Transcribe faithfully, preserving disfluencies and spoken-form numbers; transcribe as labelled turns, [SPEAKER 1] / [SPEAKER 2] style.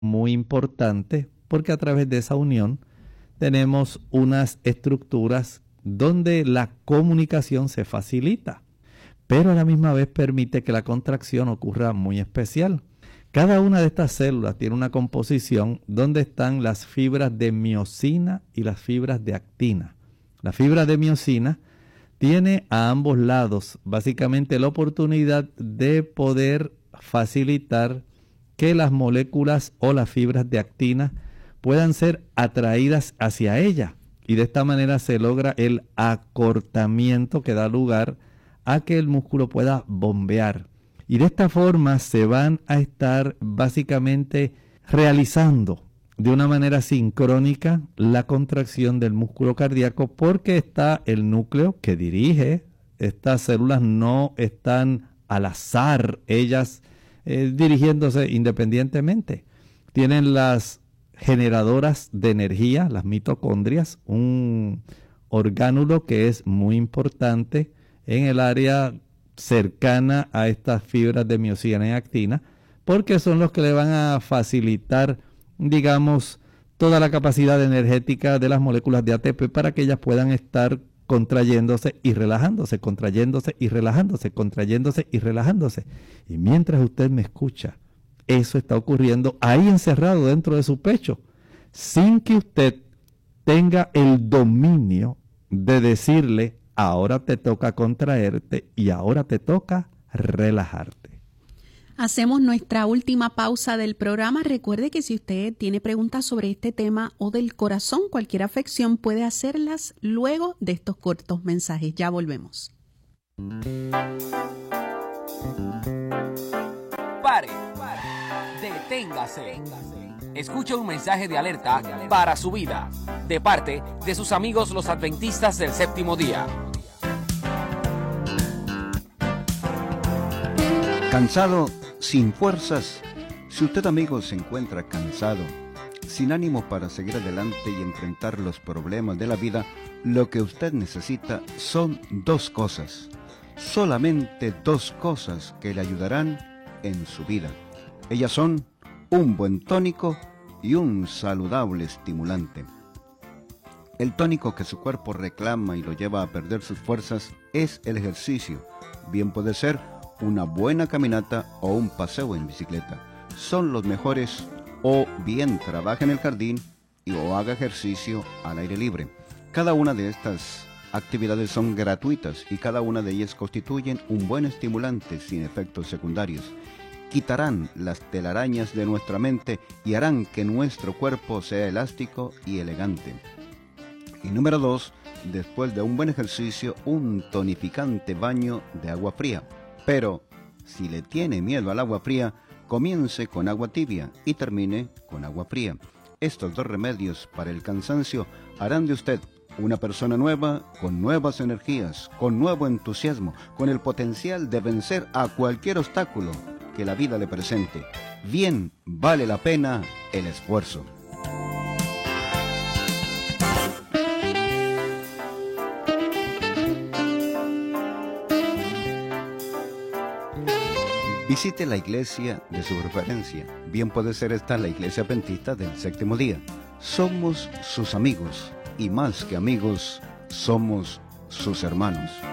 [SPEAKER 1] muy importante porque a través de esa unión tenemos unas estructuras donde la comunicación se facilita, pero a la misma vez permite que la contracción ocurra muy especial. Cada una de estas células tiene una composición donde están las fibras de miosina y las fibras de actina. La fibra de miosina tiene a ambos lados básicamente la oportunidad de poder facilitar que las moléculas o las fibras de actina puedan ser atraídas hacia ella. Y de esta manera se logra el acortamiento que da lugar a que el músculo pueda bombear. Y de esta forma se van a estar básicamente realizando de una manera sincrónica la contracción del músculo cardíaco, porque está el núcleo que dirige. Estas células no están al azar, ellas eh, dirigiéndose independientemente. Tienen las generadoras de energía, las mitocondrias, un orgánulo que es muy importante en el área cercana a estas fibras de miosina y actina, porque son los que le van a facilitar, digamos, toda la capacidad energética de las moléculas de A T P para que ellas puedan estar contrayéndose y relajándose, contrayéndose y relajándose, contrayéndose y relajándose. Y mientras usted me escucha, eso está ocurriendo ahí encerrado dentro de su pecho, sin que usted tenga el dominio de decirle: ahora te toca contraerte y ahora te toca relajarte.
[SPEAKER 2] Hacemos nuestra última pausa del programa. Recuerde que si usted tiene preguntas sobre este tema o del corazón, cualquier afección, puede hacerlas luego de estos cortos mensajes. Ya volvemos.
[SPEAKER 3] Pare, deténgase. Escuche un mensaje de alerta para su vida, de parte de sus amigos los adventistas del séptimo día.
[SPEAKER 4] ¿Cansado? ¿Sin fuerzas? Si usted, amigo, se encuentra cansado, sin ánimo para seguir adelante y enfrentar los problemas de la vida, lo que usted necesita son dos cosas. Solamente dos cosas que le ayudarán en su vida. Ellas son un buen tónico y un saludable estimulante. El tónico que su cuerpo reclama y lo lleva a perder sus fuerzas es el ejercicio. Bien puede ser una buena caminata o un paseo en bicicleta. Son los mejores. O bien trabaje en el jardín y o haga ejercicio al aire libre. Cada una de estas actividades son gratuitas y cada una de ellas constituyen un buen estimulante sin efectos secundarios. Quitarán las telarañas de nuestra mente y harán que nuestro cuerpo sea elástico y elegante. Y número dos, después de un buen ejercicio, un tonificante baño de agua fría. Pero si le tiene miedo al agua fría, comience con agua tibia y termine con agua fría. Estos dos remedios para el cansancio harán de usted una persona nueva, con nuevas energías, con nuevo entusiasmo, con el potencial de vencer a cualquier obstáculo que la vida le presente. Bien vale la pena el esfuerzo. Visite la iglesia de su preferencia. Bien puede ser esta la iglesia adventista del séptimo día. Somos sus amigos y más que amigos, somos sus hermanos.